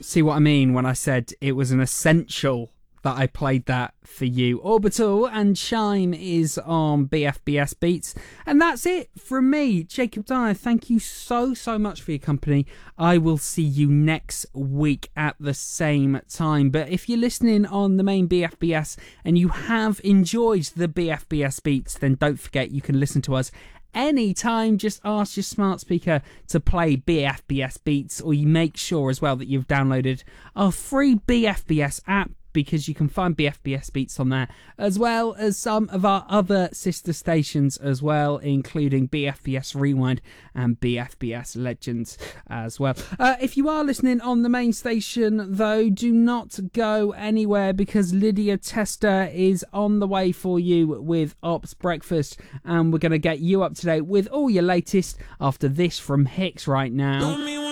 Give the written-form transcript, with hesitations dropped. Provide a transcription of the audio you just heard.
see what I mean when I said it was an essential that I played that for you. Orbital and Shine is on BFBS Beats. And that's it from me, Jacob Dyer. Thank you so much for your company. I will see you next week at the same time. But if you're listening on the main BFBS and you have enjoyed the BFBS Beats, then don't forget you can listen to us anytime. Just ask your smart speaker to play BFBS Beats, or you make sure as well that you've downloaded our free BFBS app, because you can find BFBS Beats on there, as well as some of our other sister stations as well, including BFBS Rewind and BFBS Legends as well. If you are listening on the main station, though, do not go anywhere, because Lydia Tester is on the way for you with Ops Breakfast, and we're going to get you up to date with all your latest after this from Hicks right now.